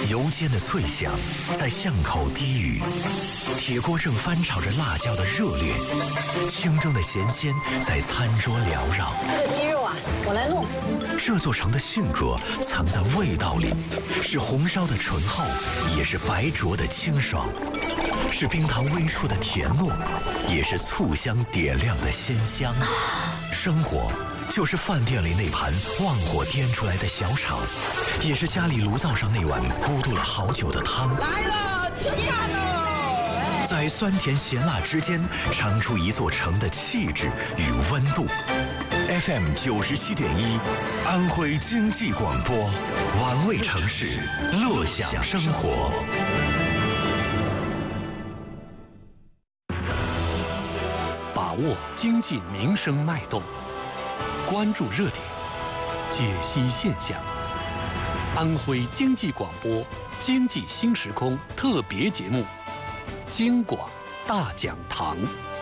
油煎的脆香在巷口低语，铁锅正翻炒着辣椒的热烈，清蒸的咸鲜在餐桌缭绕。 这个鸡肉啊，我来弄。 这座城的性格藏在味道里，是红烧的醇厚，也是白灼的清爽，是冰糖微触的甜糯，也是醋香点亮的鲜香。生活就是饭店里那盘旺火颠出来的小炒，也是家里炉灶上那碗咕嘟了好久的汤。 来了，吃饭喽！ 在酸甜咸辣之间，尝出一座城的气质与温度。FM 97.1，安徽经济广播，玩味城市，乐享生活。 把握经济民生脉动，关注热点，解析现象。安徽经济广播《经济新时空》特别节目《京广大讲堂》。